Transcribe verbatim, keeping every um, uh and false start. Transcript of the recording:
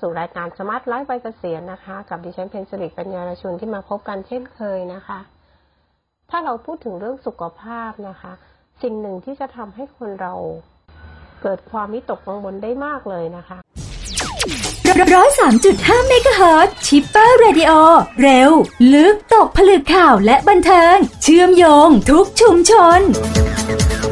สู่รายการสมาร์ทไลฟ์วัยเกษียณนะคะกับดิฉันเพ็ญศิริปัญญารชุนที่มาพบกันเช่นเคยนะคะถ้าเราพูดถึงเรื่องสุขภาพนะคะสิ่งหนึ่งที่จะทำให้คนเราเกิดความวิตกกังวลได้มากเลยนะคะร้อยสามจุดห้าเมกะเฮิรตซ์ชิปเปอร์เรดิโอเร็วลึกตกผลึกข่าวและบันเทิงเชื่อมโยงทุกชุมชน